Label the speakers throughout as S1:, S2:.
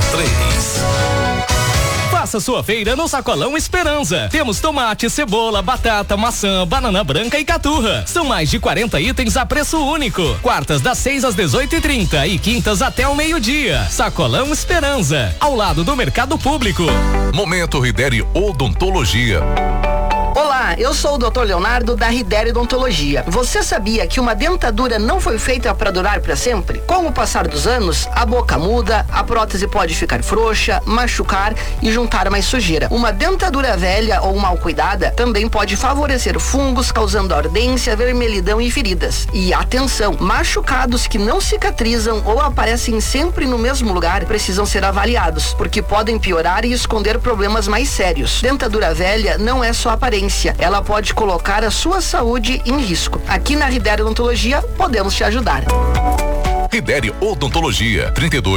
S1: Faça sua feira no Sacolão Esperança. Temos tomate, cebola, batata, maçã, banana branca e caturra. São mais de 40 itens a preço único. Quartas das 6 às 18h30 e quintas até o meio-dia. Sacolão Esperança, ao lado do Mercado Público.
S2: Momento Ridere Odontologia.
S3: Olá, eu sou o Dr. Leonardo da Ridere Odontologia. Você sabia que uma dentadura não foi feita para durar para sempre? Com o passar dos anos, a boca muda, a prótese pode ficar frouxa, machucar e juntar mais sujeira. Uma dentadura velha ou mal cuidada também pode favorecer fungos, causando ardência, vermelhidão e feridas. E atenção, machucados que não cicatrizam ou aparecem sempre no mesmo lugar precisam ser avaliados, porque podem piorar e esconder problemas mais sérios. Dentadura velha não é só aparência. Ela pode colocar a sua saúde em risco. Aqui na Ridere Odontologia, podemos te ajudar.
S2: Ridere Odontologia,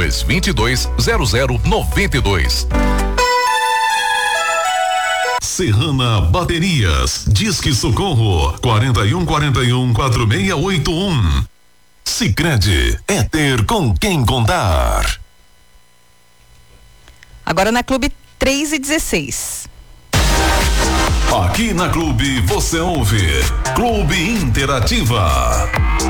S2: 32220092.
S4: Serrana Baterias, Disque Socorro, 4141-4681. Sicredi, é ter com quem contar.
S5: Agora na Clube 3:16.
S4: Aqui na Clube você ouve Clube Interativa.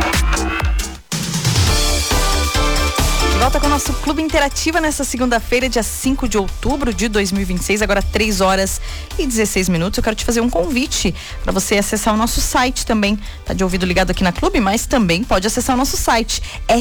S5: Volta com o nosso Clube Interativa nessa segunda-feira, dia 5 de outubro de 2026, agora 3h16. Eu quero te fazer um convite para você acessar o nosso site também. Tá de ouvido ligado aqui na Clube, mas também pode acessar o nosso site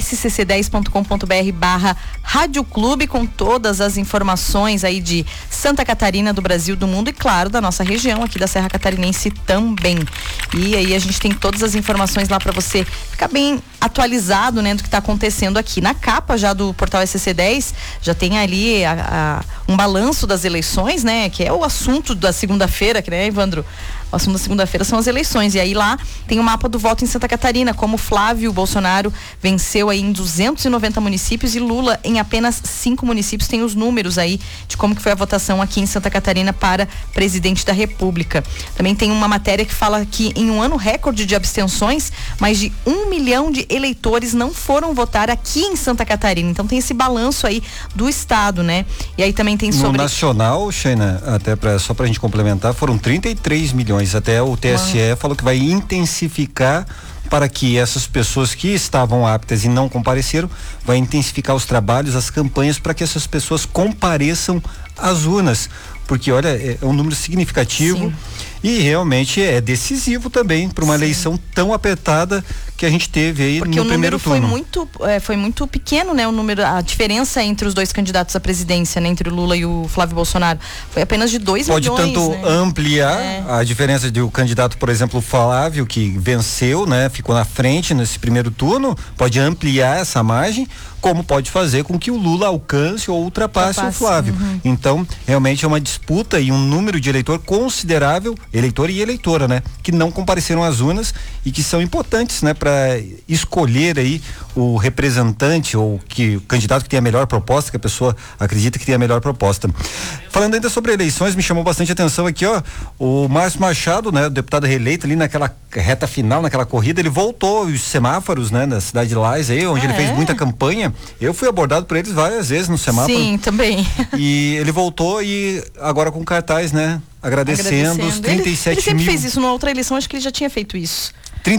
S5: scc10.com.br/Rádio Clube, com todas as informações aí de Santa Catarina, do Brasil, do mundo e, claro, da nossa região aqui da Serra Catarinense também. E aí a gente tem todas as informações lá para você ficar bem atualizado, né, do que está acontecendo aqui. Na capa já do portal SC10 já tem ali um balanço das eleições, né, que é o assunto da segunda-feira, né, Evandro? O assunto da segunda-feira são as eleições, e aí lá tem o mapa do voto em Santa Catarina, como Flávio Bolsonaro venceu aí em 290 municípios e Lula em apenas 5 municípios. Tem os números aí de como que foi a votação aqui em Santa Catarina para presidente da República. Também tem uma matéria que fala que em um ano recorde de abstenções, mais de 1 milhão de eleitores não foram votar aqui em Santa Catarina. Então tem esse balanço aí do estado, né? E aí também tem sobre...
S6: No nacional, Sheina, até só pra gente complementar, foram 33 milhões. Até o TSE falou que vai intensificar para que essas pessoas que estavam aptas e não compareceram, vai intensificar os trabalhos, as campanhas para que essas pessoas compareçam às urnas. Porque, olha, é um número significativo. Sim. E realmente é decisivo também para uma eleição tão apertada que a gente teve aí no primeiro turno.
S5: Foi muito pequeno, né? A diferença entre os dois candidatos à presidência, né? Entre o Lula e o Flávio Bolsonaro, foi apenas de 2 milhões.
S6: Pode tanto ampliar a diferença do candidato, por exemplo, o Flávio, que venceu, né? Ficou na frente nesse primeiro turno, pode ampliar essa margem, como pode fazer com que o Lula alcance ou ultrapasse o Flávio. Uhum. Então, realmente é uma disputa e um número de eleitor considerável, eleitor e eleitora, né? Que não compareceram às urnas e que são importantes, né? Para escolher aí o representante ou o candidato que tem a melhor proposta, que a pessoa acredita que tem a melhor proposta. Falando ainda sobre eleições, me chamou bastante atenção aqui, ó, o Márcio Machado, né? O deputado reeleito ali naquela reta final, naquela corrida, ele voltou os semáforos, né? Na cidade de Lages aí, onde ele fez muita campanha. Eu fui abordado por eles várias vezes no semáforo.
S5: Sim, também.
S6: E ele voltou e agora com cartaz, né? Agradecendo os 37
S5: ele sempre fez isso, numa outra eleição acho que ele já tinha feito isso.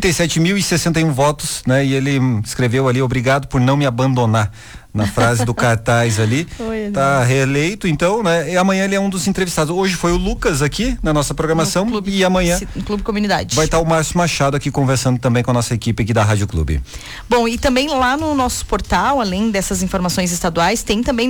S6: 37.061 votos, né? E ele escreveu ali, obrigado por não me abandonar, na frase do cartaz ali. Tá reeleito, então, né? E amanhã ele é um dos entrevistados. Hoje foi o Lucas aqui na nossa programação e amanhã
S5: no Clube Comunidade
S6: vai estar o Márcio Machado aqui conversando também com a nossa equipe aqui da Rádio Clube.
S5: Bom, e também lá no nosso portal, além dessas informações estaduais, tem também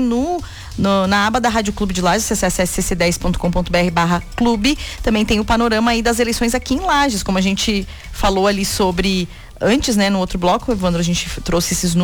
S5: na aba da Rádio Clube de Lages, você acessa scc10.com.br/clube, também tem o panorama aí das eleições aqui em Lages, como a gente falou ali sobre antes, né, no outro bloco, Evandro, a gente trouxe esses números